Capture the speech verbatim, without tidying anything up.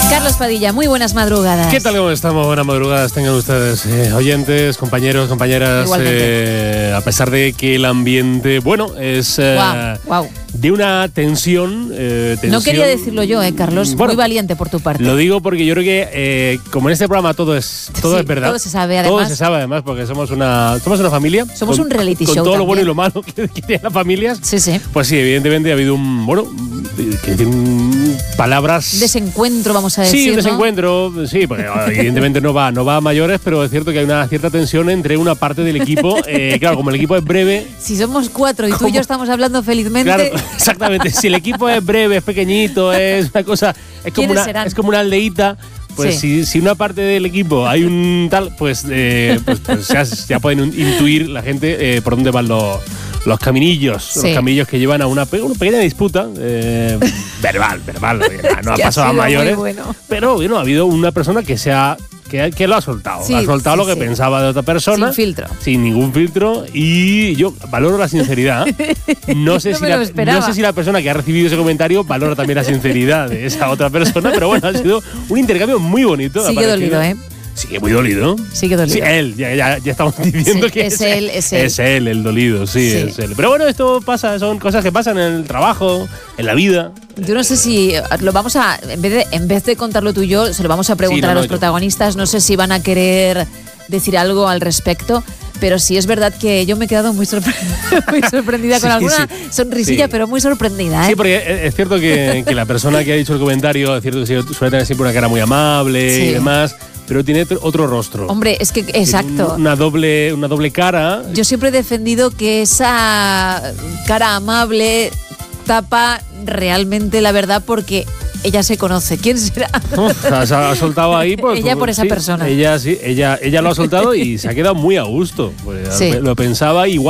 Carlos Padilla, muy buenas madrugadas. ¿Qué tal? ¿Cómo estamos? Buenas madrugadas tengan ustedes, eh, oyentes, compañeros, compañeras. Eh, a pesar de que el ambiente, bueno, es eh, wow, wow. de una tensión, eh, tensión. No quería decirlo yo, eh, Carlos. Bueno, muy valiente por tu parte. Lo digo porque yo creo que, eh, como en este programa todo es todo sí, es verdad. Todo se sabe, además. Todo se sabe, además, porque somos una, somos una familia. Somos con, un reality con show. Con todo también. lo bueno y lo malo que, que tienen las familias. Sí, sí. Pues sí, evidentemente ha habido un, bueno, que tienen palabras. Desencuentro, vamos a decir. Sí, un ¿no? desencuentro, sí, porque evidentemente no va, no va a mayores, pero es cierto que hay una cierta tensión entre una parte del equipo. Eh, claro, como el equipo es breve. Si somos cuatro y tú y yo estamos hablando felizmente. Claro, exactamente. Si el equipo es breve, es pequeñito, es una cosa. Es como una, serán? es como una aldeíta. Pues sí. si, si una parte del equipo hay un tal, pues, eh, pues, pues ya, ya pueden intuir la gente eh, por dónde van los, los caminillos, sí. los caminillos que llevan a una, una pequeña disputa eh, verbal, verbal. No ha pasado a mayores, bueno. Pero bueno, ha habido una persona que se ha Que, que lo ha soltado. Sí, ha soltado sí, lo que sí. pensaba de otra persona. Sin filtro. Sin ningún filtro. Y yo valoro la sinceridad. No sé, no si, la, no sé si la persona que ha recibido ese comentario valora también la sinceridad de esa otra persona. Pero bueno, ha sido un intercambio muy bonito. Sigue dolido, ¿eh? Sigue muy dolido. Sigue dolido. Sí, él. Ya, ya, ya estamos diciendo sí, que es, es él, es él. Es él el dolido, sí, sí, es él. Pero bueno, esto pasa, son cosas que pasan en el trabajo, en la vida. Yo no sé si lo vamos a, en vez de, en vez de contarlo tú y yo, se lo vamos a preguntar sí, no, a los no, protagonistas. No sé si van a querer decir algo al respecto. Pero sí es verdad que yo me he quedado muy, sorpre muy sorprendida, con sí, alguna sí. sonrisilla, sí. pero muy sorprendida. ¿eh? Sí, porque es cierto que, que la persona que ha dicho el comentario, es cierto que suele tener siempre una cara muy amable sí. y demás, pero tiene otro rostro. Hombre, es que, exacto. Una doble, una doble cara. Yo siempre he defendido que esa cara amable tapa realmente la verdad, porque ella se conoce. ¿Quién será? Oh, ha, ha soltado ahí. Pues, ella por esa sí, persona. Ella sí, ella, ella lo ha soltado y se ha quedado muy a gusto. Pues, sí. Lo pensaba igual.